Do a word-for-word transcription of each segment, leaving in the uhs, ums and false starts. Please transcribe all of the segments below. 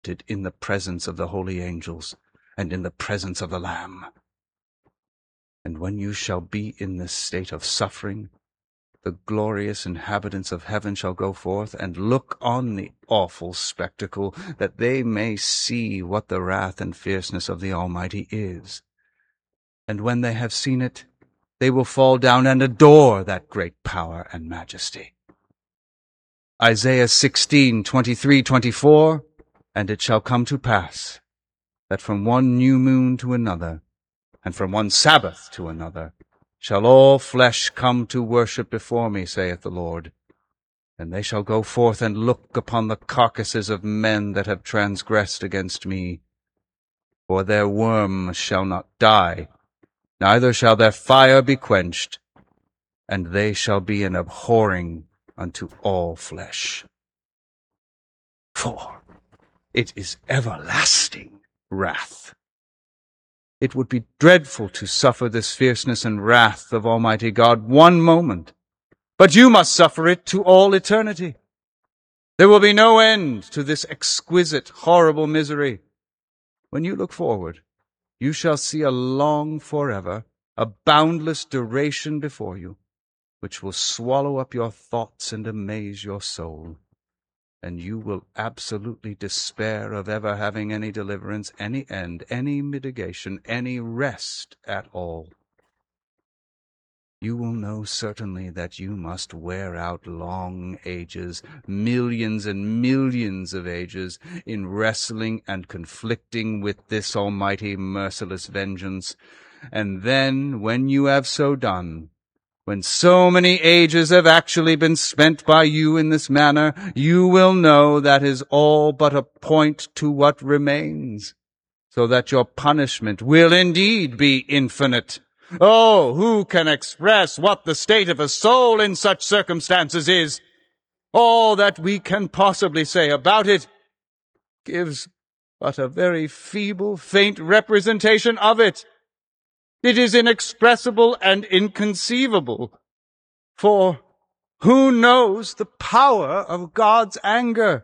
accepted in the presence of the holy angels and in the presence of the Lamb. And when you shall be in this state of suffering, the glorious inhabitants of heaven shall go forth and look on the awful spectacle, that they may see what the wrath and fierceness of the Almighty is. And when they have seen it, they will fall down and adore that great power and majesty. Isaiah sixteen, twenty-three, twenty-four, and it shall come to pass that from one new moon to another, and from one Sabbath to another, shall all flesh come to worship before me, saith the Lord. And they shall go forth and look upon the carcasses of men that have transgressed against me. For their worm shall not die, neither shall their fire be quenched, and they shall be an abhorring unto all flesh. For it is everlasting wrath. It would be dreadful to suffer this fierceness and wrath of Almighty God one moment, but you must suffer it to all eternity. There will be no end to this exquisite, horrible misery. When you look forward, you shall see a long forever, a boundless duration before you, which will swallow up your thoughts and amaze your soul. And you will absolutely despair of ever having any deliverance, any end, any mitigation, any rest at all. You will know certainly that you must wear out long ages, millions and millions of ages, in wrestling and conflicting with this almighty merciless vengeance. And then, when you have so done, when so many ages have actually been spent by you in this manner, you will know that is all but a point to what remains, so that your punishment will indeed be infinite. Oh, who can express what the state of a soul in such circumstances is? All that we can possibly say about it gives but a very feeble, faint representation of it. It is inexpressible and inconceivable, for who knows the power of God's anger?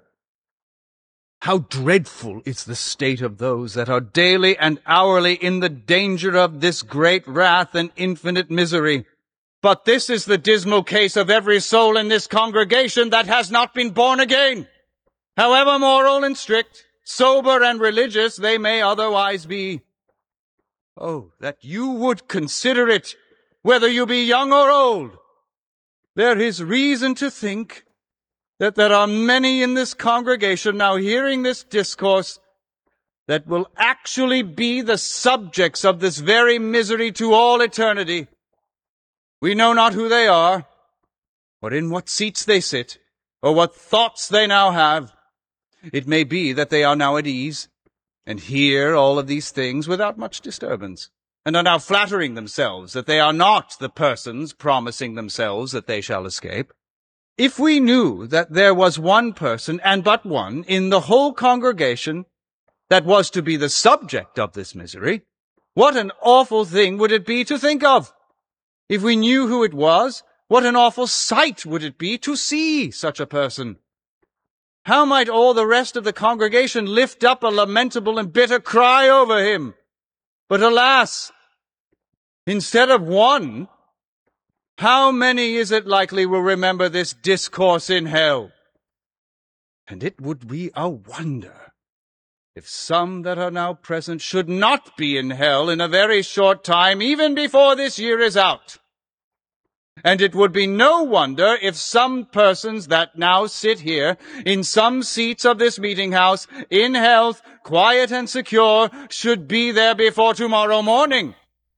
How dreadful is the state of those that are daily and hourly in the danger of this great wrath and infinite misery. But this is the dismal case of every soul in this congregation that has not been born again. However moral and strict, sober and religious they may otherwise be. Oh, that you would consider it, whether you be young or old. There is reason to think that there are many in this congregation now hearing this discourse that will actually be the subjects of this very misery to all eternity. We know not who they are, or in what seats they sit, or what thoughts they now have. It may be that they are now at ease, and hear all of these things without much disturbance, and are now flattering themselves that they are not the persons promising themselves that they shall escape. If we knew that there was one person, and but one, in the whole congregation that was to be the subject of this misery, what an awful thing would it be to think of! If we knew who it was, what an awful sight would it be to see such a person! How might all the rest of the congregation lift up a lamentable and bitter cry over him? But alas, instead of one, how many is it likely will remember this discourse in hell? And it would be a wonder if some that are now present should not be in hell in a very short time, even before this year is out. And it would be no wonder if some persons that now sit here in some seats of this meeting house, in health, quiet and secure, should be there before tomorrow morning.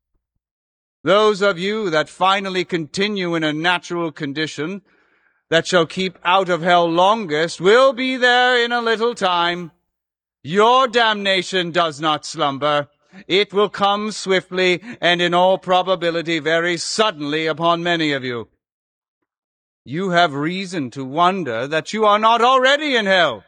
Those of you that finally continue in a natural condition, that shall keep out of hell longest, will be there in a little time. Your damnation does not slumber. It will come swiftly and in all probability very suddenly upon many of you. You have reason to wonder that you are not already in hell.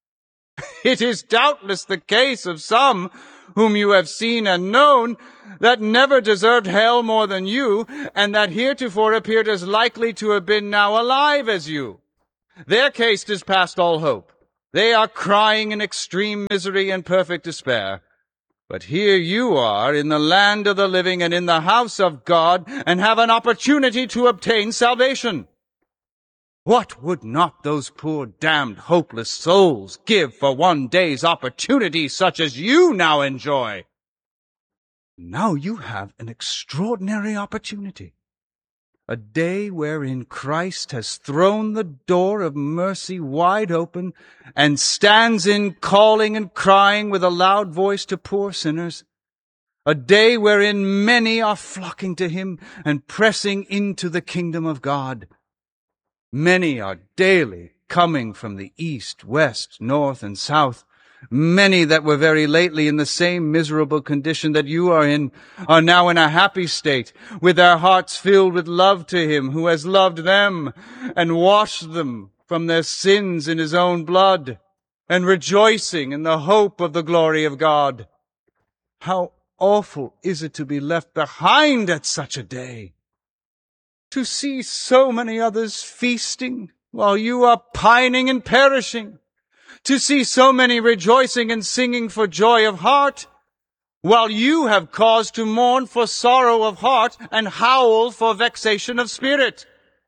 It is doubtless the case of some whom you have seen and known that never deserved hell more than you, and that heretofore appeared as likely to have been now alive as you. Their case is past all hope. They are crying in extreme misery and perfect despair. But here you are in the land of the living and in the house of God, and have an opportunity to obtain salvation. What would not those poor damned hopeless souls give for one day's opportunity such as you now enjoy? Now you have an extraordinary opportunity. A day wherein Christ has thrown the door of mercy wide open and stands in calling and crying with a loud voice to poor sinners. A day wherein many are flocking to him and pressing into the kingdom of God. Many are daily coming from the east, west, north, and south. Many that were very lately in the same miserable condition that you are in are now in a happy state, with their hearts filled with love to him who has loved them and washed them from their sins in his own blood, and rejoicing in the hope of the glory of God. How awful is it to be left behind at such a day! To see so many others feasting while you are pining and perishing. To see so many rejoicing and singing for joy of heart, while you have cause to mourn for sorrow of heart and howl for vexation of spirit.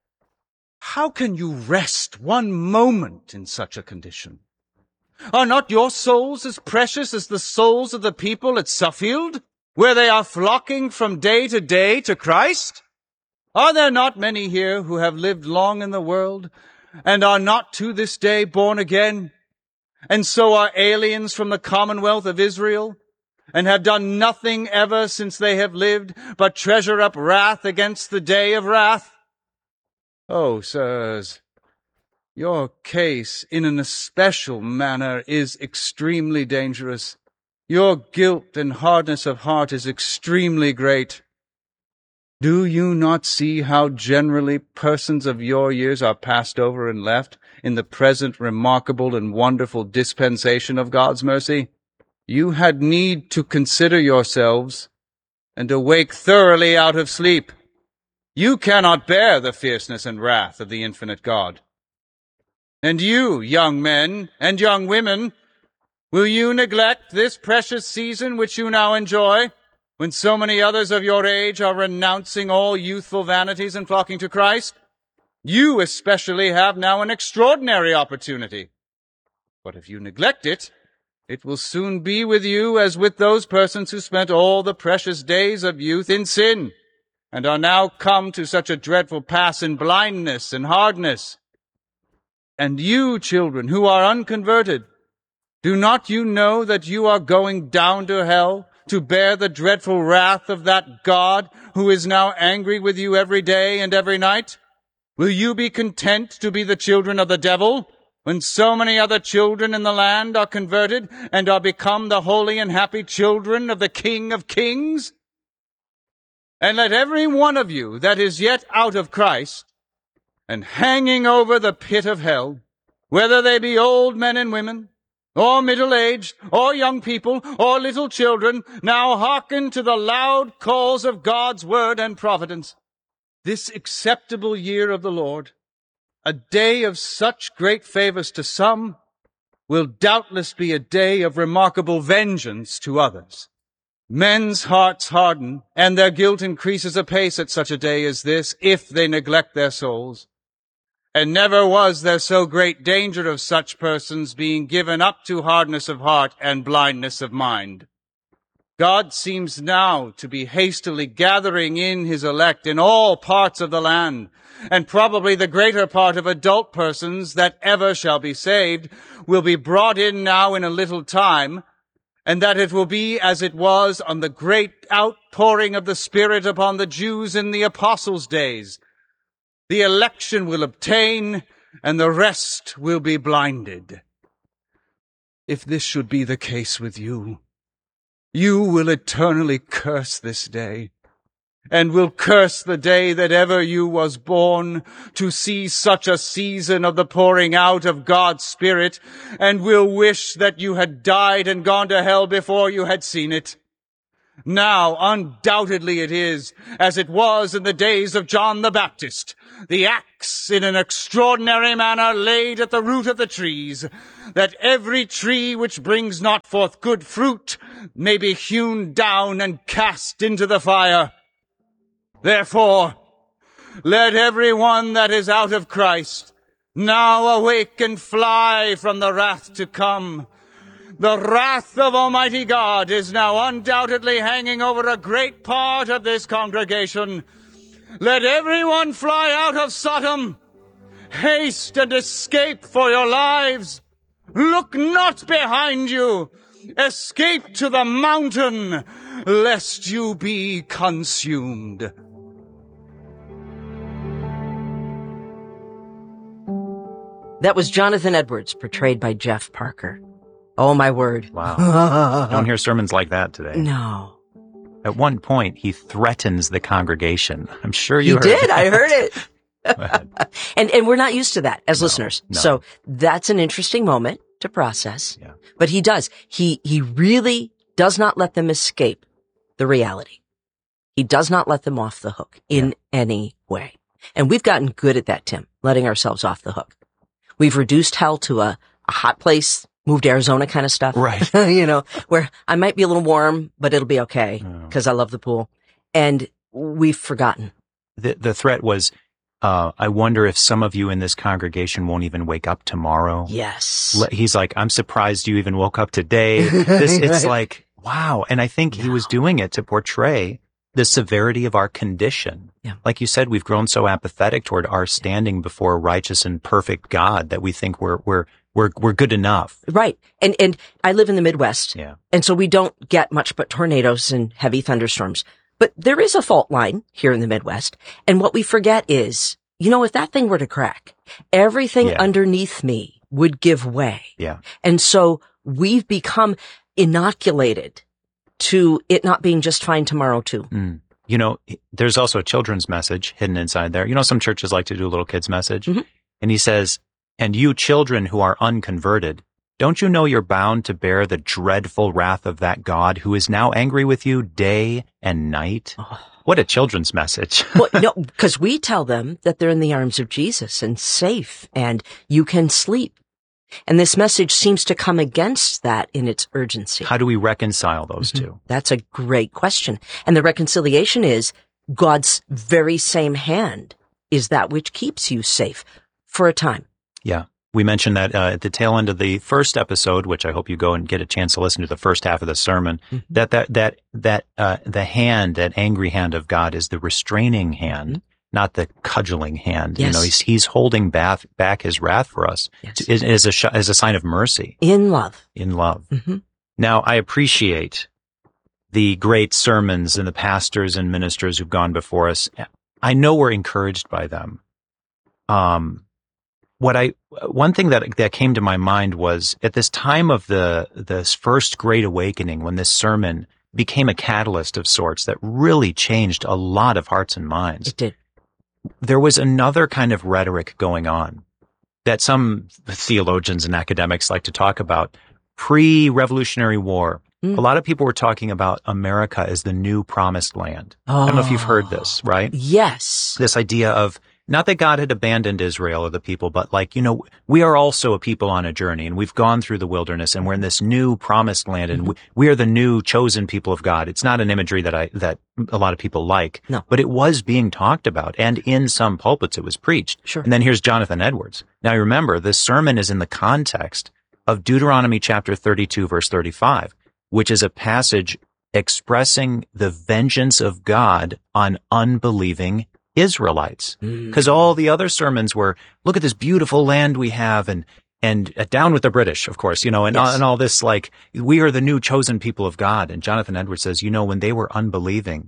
How can you rest one moment in such a condition? Are not your souls as precious as the souls of the people at Suffield, where they are flocking from day to day to Christ? Are there not many here who have lived long in the world and are not to this day born again, and so are aliens from the commonwealth of Israel, and have done nothing ever since they have lived but treasure up wrath against the day of wrath? Oh, sirs, your case in an especial manner is extremely dangerous. Your guilt and hardness of heart is extremely great. Do you not see how generally persons of your years are passed over and left in the present remarkable and wonderful dispensation of God's mercy? You had need to consider yourselves and awake thoroughly out of sleep. You cannot bear the fierceness and wrath of the infinite God. And you, young men and young women, will you neglect this precious season which you now enjoy, when so many others of your age are renouncing all youthful vanities and flocking to Christ? You especially have now an extraordinary opportunity. But if you neglect it, it will soon be with you as with those persons who spent all the precious days of youth in sin, and are now come to such a dreadful pass in blindness and hardness. And you, children, who are unconverted, do not you know that you are going down to hell, to bear the dreadful wrath of that God who is now angry with you every day and every night? Will you be content to be the children of the devil, when so many other children in the land are converted and are become the holy and happy children of the King of Kings? And let every one of you that is yet out of Christ, and hanging over the pit of hell, whether they be old men and women, or middle-aged, or young people, or little children, now hearken to the loud calls of God's word and providence. This acceptable year of the Lord, a day of such great favors to some, will doubtless be a day of remarkable vengeance to others. Men's hearts harden, and their guilt increases apace at such a day as this, if they neglect their souls. And never was there so great danger of such persons being given up to hardness of heart and blindness of mind. God seems now to be hastily gathering in his elect in all parts of the land, and probably the greater part of adult persons that ever shall be saved will be brought in now in a little time, and that it will be as it was on the great outpouring of the Spirit upon the Jews in the apostles' days. The election will obtain, and the rest will be blinded. If this should be the case with you, you will eternally curse this day, and will curse the day that ever you was born to see such a season of the pouring out of God's Spirit, and will wish that you had died and gone to hell before you had seen it. Now, undoubtedly it is, as it was in the days of John the Baptist. The act axe in an extraordinary manner laid at the root of the trees, that every tree which brings not forth good fruit may be hewn down and cast into the fire. Therefore, let every one that is out of Christ now awake and fly from the wrath to come. The wrath of Almighty God is now undoubtedly hanging over a great part of this congregation. Let everyone fly out of Sodom. Haste and escape for your lives. Look not behind you. Escape to the mountain, lest you be consumed. That was Jonathan Edwards, portrayed by Jeff Parker. Oh, my word. Wow. Don't hear sermons like that today. No. At one point, he threatens the congregation. I'm sure you he heard did. that. I heard it. and and we're not used to that as no, listeners. No. So that's an interesting moment to process. Yeah. But he does. He he really does not let them escape the reality. He does not let them off the hook in yeah. any way. And we've gotten good at that, Tim, letting ourselves off the hook. We've reduced hell to a, a hot place, moved to Arizona kind of stuff. Right. you know, where I might be a little warm, but it'll be okay because oh. I love the pool. And we've forgotten. The, the threat was, uh, I wonder if some of you in this congregation won't even wake up tomorrow. Yes. He's like, I'm surprised you even woke up today. This, it's like, wow. And I think he was doing it to portray the severity of our condition. Yeah. Like you said, we've grown so apathetic toward our standing before a righteous and perfect God that we think we're, we're, we're, we're good enough. Right. And, and I live in the Midwest. Yeah. And so we don't get much but tornadoes and heavy thunderstorms. But there is a fault line here in the Midwest. And what we forget is, you know, if that thing were to crack, everything yeah. underneath me would give way. Yeah. And so we've become inoculated to it not being just fine tomorrow too. Mm. You know, there's also a children's message hidden inside there. You know, some churches like to do a little kid's message. Mm-hmm. And he says, and you children who are unconverted, don't you know you're bound to bear the dreadful wrath of that God who is now angry with you day and night? Oh. What a children's message. Well, no, because we tell them that they're in the arms of Jesus and safe and you can sleep. And this message seems to come against that in its urgency. How do we reconcile those mm-hmm. two? That's a great question. And the reconciliation is God's very same hand is that which keeps you safe for a time. Yeah. We mentioned that uh, at the tail end of the first episode, which I hope you go and get a chance to listen to the first half of the sermon, mm-hmm. that that that that uh, the hand, that angry hand of God, is the restraining hand, mm-hmm. not the cudgeling hand. Yes. You know, he's he's holding back back his wrath for us yes. to, as, as a sh- as a sign of mercy, in love. In love. Mm-hmm. Now, I appreciate the great sermons and the pastors and ministers who've gone before us. I know we're encouraged by them. Um. What I, one thing that, that came to my mind was at this time of the, this first Great Awakening, when this sermon became a catalyst of sorts that really changed a lot of hearts and minds. It did. There was another kind of rhetoric going on that some theologians and academics like to talk about. Pre-Revolutionary War, mm. a lot of people were talking about America as the new promised land. Oh. I don't know if you've heard this, right? Yes. This idea of, not that God had abandoned Israel or the people, but like, you know, we are also a people on a journey, and we've gone through the wilderness, and we're in this new promised land, and we, we are the new chosen people of God. It's not an imagery that I, that a lot of people like, no. but it was being talked about, and in some pulpits it was preached. Sure. And then here's Jonathan Edwards. Now remember, this sermon is in the context of Deuteronomy chapter thirty-two, verse thirty-five, which is a passage expressing the vengeance of God on unbelieving Israelites. Because mm. all the other sermons were, look at this beautiful land we have, and and uh, down with the British, of course, you know, and, yes. and all this, like, we are the new chosen people of God. And Jonathan Edwards says, you know, when they were unbelieving,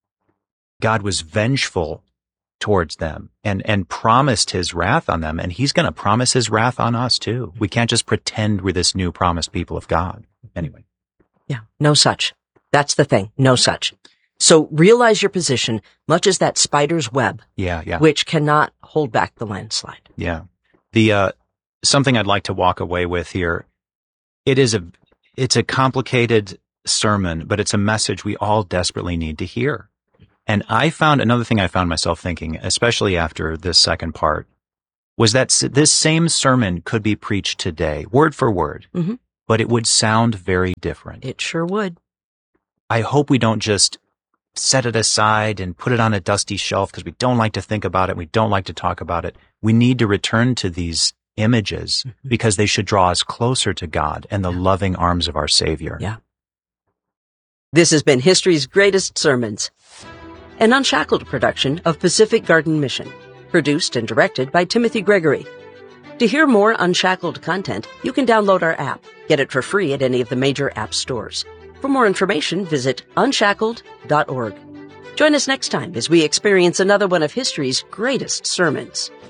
God was vengeful towards them and and promised his wrath on them, and he's going to promise his wrath on us too. We can't just pretend we're this new promised people of God. Anyway. Yeah, no such. That's the thing, no such. So realize your position, much as that spider's web, yeah, yeah. which cannot hold back the landslide. Yeah. The, uh, something I'd like to walk away with here. It is a, it's a complicated sermon, but it's a message we all desperately need to hear. And I found another thing I found myself thinking, especially after this second part, was that s- this same sermon could be preached today, word for word, Mhm. but it would sound very different. It sure would. I hope we don't just set it aside and put it on a dusty shelf because we don't like to think about it. We don't like to talk about it. We need to return to these images Mhm. because they should draw us closer to God and the Yeah. loving arms of our Savior. Yeah. This has been History's Greatest Sermons, an Unshackled production of Pacific Garden Mission, produced and directed by Timothy Gregory. To hear more Unshackled content, you can download our app. Get it for free at any of the major app stores. For more information, visit unshackled dot org. Join us next time as we experience another one of history's greatest sermons.